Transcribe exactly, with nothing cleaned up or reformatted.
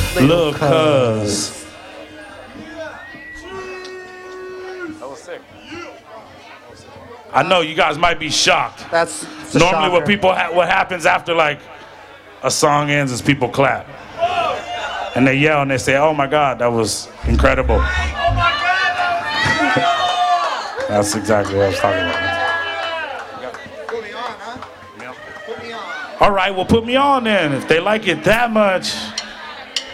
Little Cuz. I know you guys might be shocked. That's normally what people ha what happens after like a song ends is people clap and they yell and they say, "Oh my God, that was incredible." Oh my God, that's exactly what I was talking about. Put me on, huh? Yep. Put me on. All right, well, put me on then. If they like it that much.